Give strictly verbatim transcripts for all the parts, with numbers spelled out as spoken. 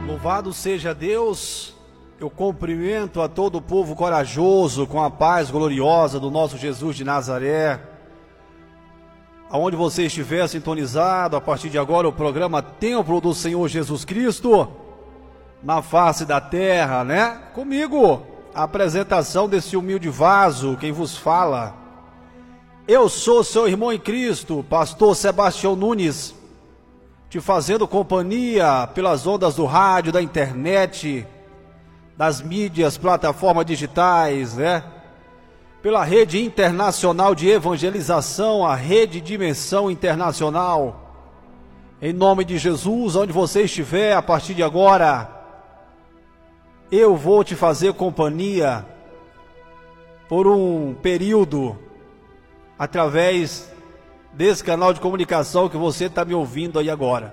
Louvado seja Deus, eu cumprimento a todo o povo corajoso com a paz gloriosa do nosso Jesus de Nazaré. Aonde você estiver sintonizado, a partir de agora o programa Templo do Senhor Jesus Cristo, na face da terra, né? Comigo, a apresentação desse humilde vaso, quem vos fala. Eu sou seu irmão em Cristo, pastor Sebastião Nunes, te fazendo companhia pelas ondas do rádio, da internet, das mídias, plataformas digitais, né? Pela rede internacional de evangelização, a Rede Dimensão Internacional. Em nome de Jesus, onde você estiver, a partir de agora, eu vou te fazer companhia por um período, através desse canal de comunicação que você está me ouvindo aí agora.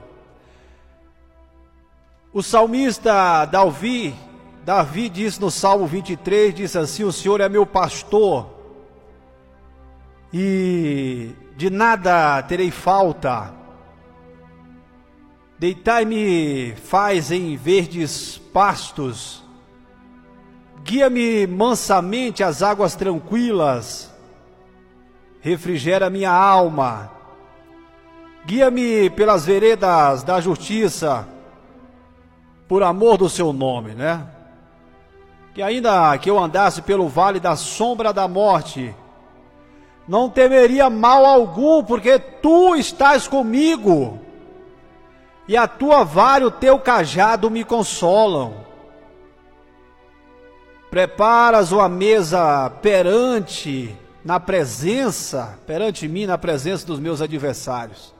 O salmista Davi, Davi disse no Salmo vinte e três, disse assim: o Senhor é meu pastor e de nada terei falta. Deitai-me faz em verdes pastos, guia-me mansamente às águas tranquilas, refrigera minha alma, guia-me pelas veredas da justiça, por amor do seu nome, né? Que ainda que eu andasse pelo vale da sombra da morte, não temeria mal algum, porque tu estás comigo, e a tua vara e o teu cajado me consolam. Preparas uma mesa perante na presença, perante mim, na presença dos meus adversários.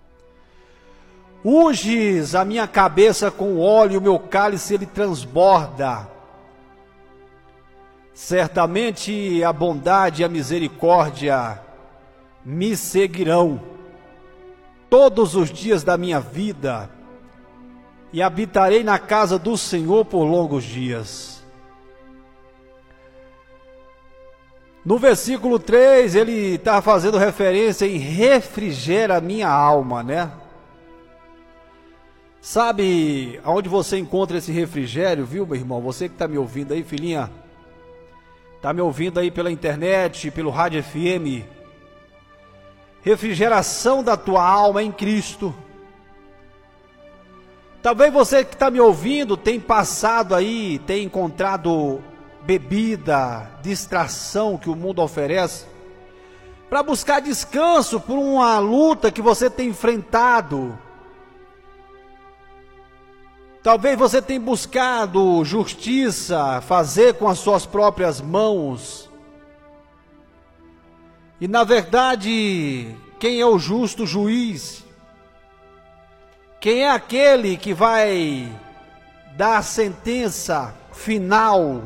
Unges a minha cabeça com óleo, e o meu cálice ele transborda. Certamente a bondade e a misericórdia me seguirão todos os dias da minha vida, e habitarei na casa do Senhor por longos dias. No versículo três, ele está fazendo referência em refrigera a minha alma, né? Sabe aonde você encontra esse refrigério, viu, meu irmão? Você que está me ouvindo aí, filhinha, está me ouvindo aí pela internet, pelo rádio F M. Refrigeração da tua alma em Cristo. Talvez você que está me ouvindo tenha passado aí, tenha encontrado bebida, distração que o mundo oferece, para buscar descanso por uma luta que você tem enfrentado. Talvez você tenha buscado justiça, fazer com as suas próprias mãos. E na verdade, quem é o justo juiz? Quem é aquele que vai dar a sentença final?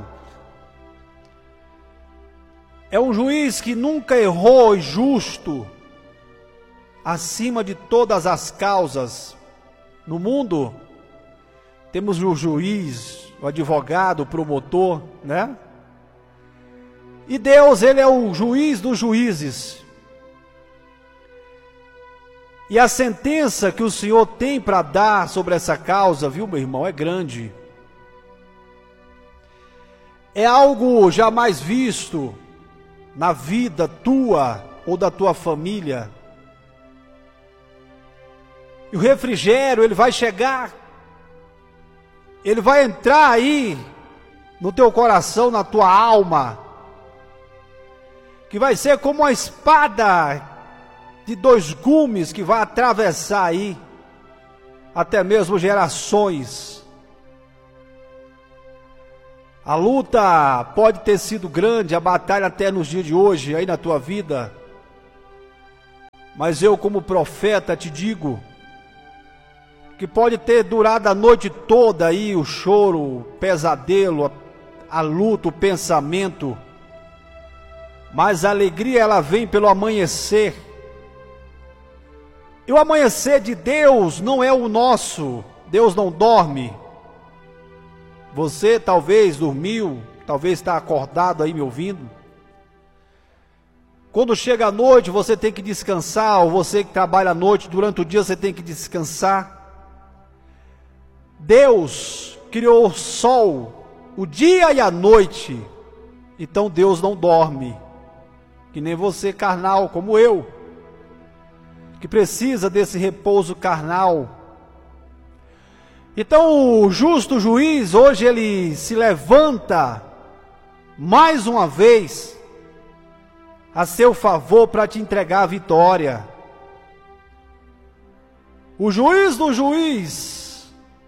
É um juiz que nunca errou e justo, acima de todas as causas. No mundo, temos o juiz, o advogado, o promotor, né? E Deus, ele é o juiz dos juízes. E a sentença que o Senhor tem para dar sobre essa causa, viu, meu irmão, é grande. É algo jamais visto na vida tua ou da tua família. E o refrigério, ele vai chegar, ele vai entrar aí no teu coração, na tua alma, que vai ser como uma espada de dois gumes que vai atravessar aí até mesmo gerações. A luta pode ter sido grande, a batalha até nos dias de hoje, aí na tua vida. Mas eu, como profeta, te digo que pode ter durado a noite toda aí o choro, o pesadelo, a, a luta, o pensamento. Mas a alegria, ela vem pelo amanhecer. E o amanhecer de Deus não é o nosso. Deus não dorme. Você talvez dormiu, talvez está acordado aí me ouvindo. Quando chega a noite, você tem que descansar, ou você que trabalha à noite, durante o dia você tem que descansar. Deus criou o sol, o dia e a noite. Então Deus não dorme, que nem você carnal, como eu, que precisa desse repouso carnal. Então o justo juiz, hoje ele se levanta, mais uma vez, a seu favor para te entregar a vitória. O juiz do juiz,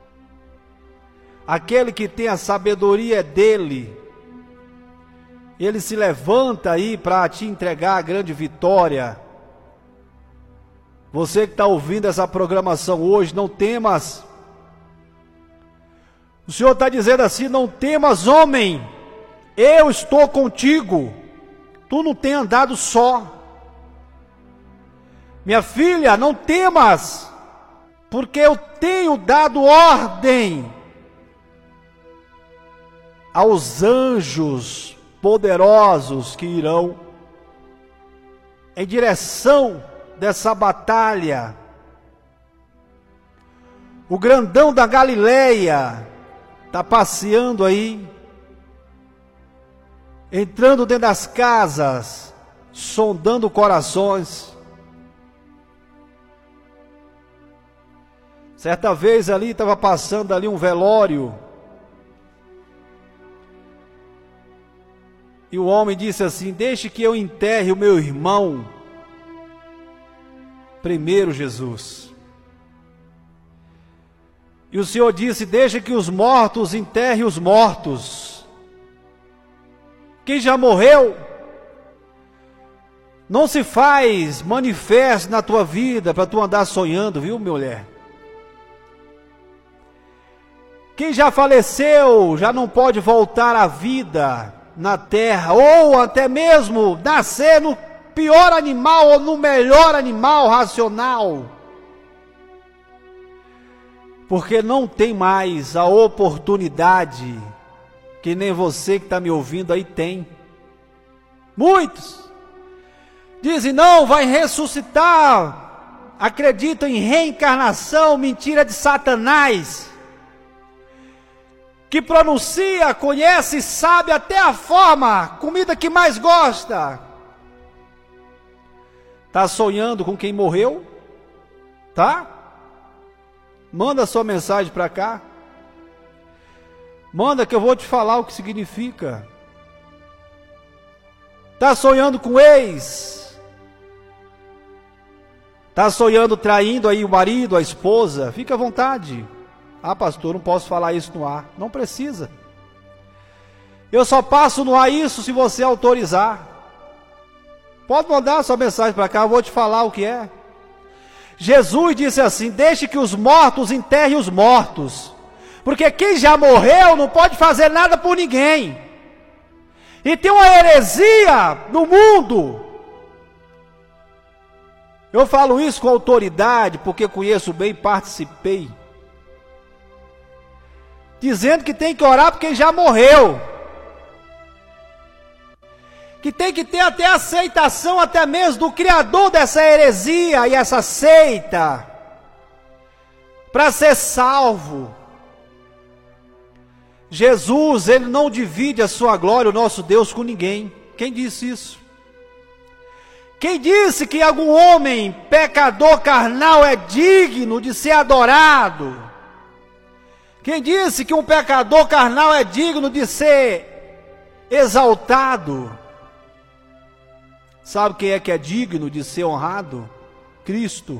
aquele que tem a sabedoria dele, ele se levanta aí para te entregar a grande vitória. Você que está ouvindo essa programação hoje, não temas. O Senhor está dizendo assim: não temas, homem, eu estou contigo. Tu não tem andado só. Minha filha, não temas, porque eu tenho dado ordem aos anjos poderosos que irão em direção dessa batalha. O grandão da Galileia está passeando aí, entrando dentro das casas, sondando corações. Certa vez ali, estava passando ali um velório, e o homem disse assim: deixe que eu enterre o meu irmão primeiro, Jesus. E o Senhor disse: deixe que os mortos enterrem os mortos. Quem já morreu não se faz manifesto na tua vida para tu andar sonhando, viu, mulher? Quem já faleceu já não pode voltar à vida na terra, ou até mesmo nascer no pior animal ou no melhor animal racional, porque não tem mais a oportunidade que nem você que está me ouvindo aí tem. Muitos dizem: não, vai ressuscitar, acreditam em reencarnação, mentira de Satanás, que pronuncia, conhece, sabe até a forma, comida que mais gosta. Está sonhando com quem morreu? Tá? Manda sua mensagem para cá. Manda que eu vou te falar o que significa. Está sonhando com ex? Está sonhando traindo aí o marido, a esposa? Fica à vontade. Ah, pastor, não posso falar isso no ar. Não precisa. Eu só passo no ar isso se você autorizar. Pode mandar sua mensagem para cá, eu vou te falar o que é. Jesus disse assim: deixe que os mortos enterrem os mortos, porque quem já morreu não pode fazer nada por ninguém. E tem uma heresia no mundo. Eu falo isso com autoridade, porque conheço bem e participei, dizendo que tem que orar por quem já morreu, que tem que ter até aceitação até mesmo do criador dessa heresia e essa seita, para ser salvo. Jesus, ele não divide a sua glória, o nosso Deus, com ninguém. Quem disse isso? Quem disse que algum homem pecador carnal é digno de ser adorado? Quem disse que um pecador carnal é digno de ser exaltado? Sabe quem é que é digno de ser honrado? Cristo.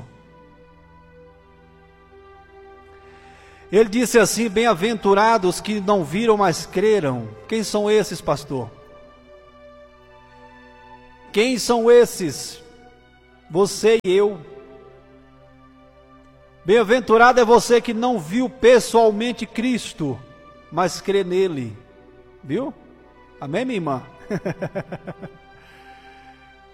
Ele disse assim: bem-aventurados que não viram, mas creram. Quem são esses, pastor? Quem são esses? Você e eu. Bem-aventurado é você que não viu pessoalmente Cristo, mas crê nele. Viu? Amém, minha irmã?